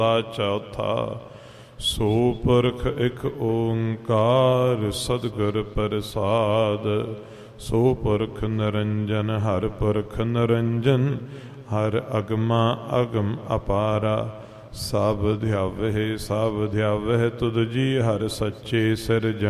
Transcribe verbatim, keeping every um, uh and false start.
चौथा सो पुरख एक ओंकार सदगुर प्रसाद। सो पुरख निरंजन हर पुरख निरंजन हर अगमा अगम अपारा। सब ध्यावह सब ध्यावह तुद जी हर सच्चे सिरजन।